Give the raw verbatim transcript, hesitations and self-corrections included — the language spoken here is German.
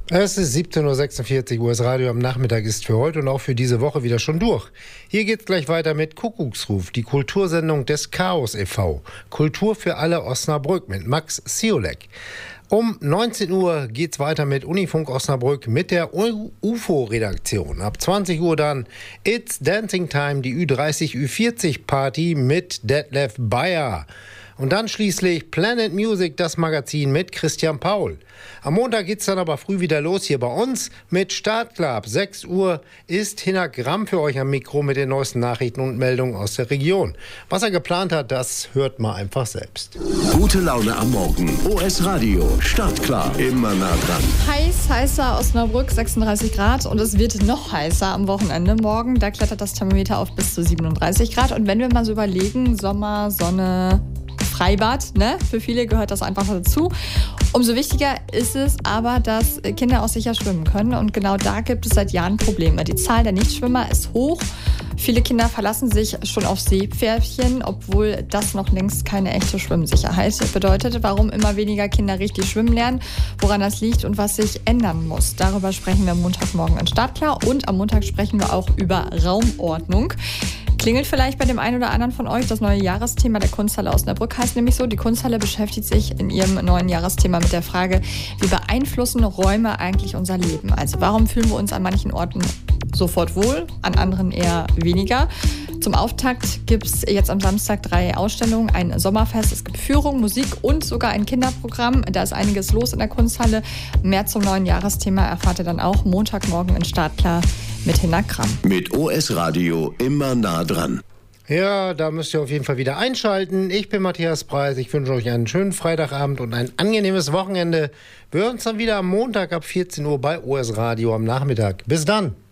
Es ist siebzehn Uhr sechsundvierzig, U S Radio am Nachmittag ist für heute und auch für diese Woche wieder schon durch. Hier geht's gleich weiter mit Kuckucksruf, die Kultursendung des Chaos e V. Kultur für alle Osnabrück mit Max Ziolek. Um neunzehn Uhr geht's weiter mit Unifunk Osnabrück mit der U F O-Redaktion. Ab zwanzig Uhr dann It's Dancing Time, die Ü dreißig Ü vierzig Party mit Detlef Bayer. Und dann schließlich Planet Music, das Magazin mit Christian Paul. Am Montag geht's dann aber früh wieder los hier bei uns mit Startklar. Ab sechs Uhr ist Hinak Gramm für euch am Mikro mit den neuesten Nachrichten und Meldungen aus der Region. Was er geplant hat, das hört mal einfach selbst. Gute Laune am Morgen. O S Radio. Startklar. Immer nah dran. Heiß, heißer Osnabrück, sechsunddreißig Grad. Und es wird noch heißer am Wochenende. Morgen, da klettert das Thermometer auf bis zu siebenunddreißig Grad. Und wenn wir mal so überlegen, Sommer, Sonne, Freibad, ne? Für viele gehört das einfach dazu. Umso wichtiger ist es aber, dass Kinder auch sicher schwimmen können. Und genau da gibt es seit Jahren Probleme. Die Zahl der Nichtschwimmer ist hoch. Viele Kinder verlassen sich schon auf Seepferdchen, obwohl das noch längst keine echte Schwimmsicherheit bedeutet. Warum immer weniger Kinder richtig schwimmen lernen, woran das liegt und was sich ändern muss. Darüber sprechen wir Montagmorgen in Startklar. Und am Montag sprechen wir auch über Raumordnung. Klingelt vielleicht bei dem einen oder anderen von euch. Das neue Jahresthema der Kunsthalle Osnabrück heißt nämlich so. Die Kunsthalle beschäftigt sich in ihrem neuen Jahresthema mit der Frage, wie beeinflussen Räume eigentlich unser Leben? Also warum fühlen wir uns an manchen Orten sofort wohl, an anderen eher weniger? Zum Auftakt gibt es jetzt am Samstag drei Ausstellungen, ein Sommerfest, es gibt Führung, Musik und sogar ein Kinderprogramm. Da ist einiges los in der Kunsthalle. Mehr zum neuen Jahresthema erfahrt ihr dann auch Montagmorgen in Startklar mit Hinak Gramm. Mit O S Radio immer nah dran. Ja, da müsst ihr auf jeden Fall wieder einschalten. Ich bin Matthias Preis. Ich wünsche euch einen schönen Freitagabend und ein angenehmes Wochenende. Wir hören uns dann wieder am Montag ab vierzehn Uhr bei O S Radio am Nachmittag. Bis dann.